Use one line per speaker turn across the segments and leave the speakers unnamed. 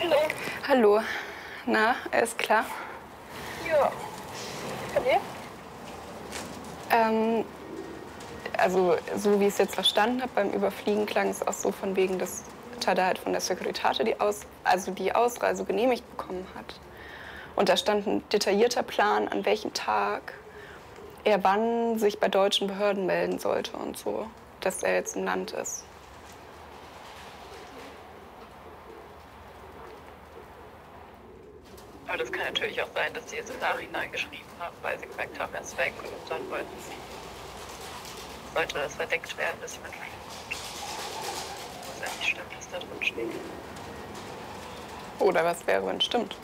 Hallo.
Hallo. Na, alles klar?
Ja. Okay.
Also, so wie ich es jetzt verstanden habe, beim Überfliegen klang es auch so von wegen, dass Tada halt von der Securitate die Ausreise genehmigt bekommen hat. Und da stand ein detaillierter Plan, an welchem Tag er wann sich bei deutschen Behörden melden sollte und so, dass er jetzt im Land ist.
Aber das kann natürlich auch sein, dass sie jetzt im Nachhinein geschrieben haben, weil sie gemerkt haben, er ist weg und dann wollten sie, sollte das verdeckt werden, dass jemand fliehen kommt. Was eigentlich stimmt, was da drin steht.
Oder was wäre, wenn es stimmt?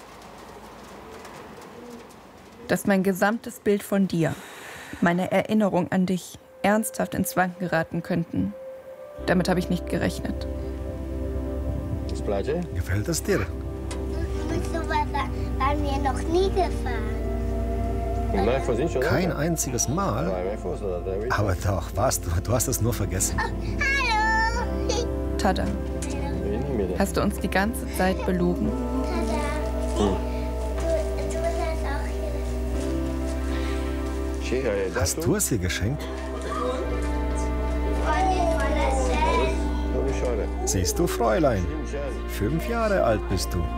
Dass mein gesamtes Bild von dir, meine Erinnerung an dich, ernsthaft ins Wanken geraten könnten. Damit habe ich nicht gerechnet.
Gefällt es dir?
So weit waren wir noch nie gefahren.
Kein einziges Mal? Aber doch, warst du. Du hast es nur vergessen.
Hallo!
Tada, hast du uns die ganze Zeit belogen?
Tada. Du hast auch hier.
Hast du es ihr geschenkt?
Freundin von der Shell.
Siehst du, Fräulein, 5 Jahre alt bist du.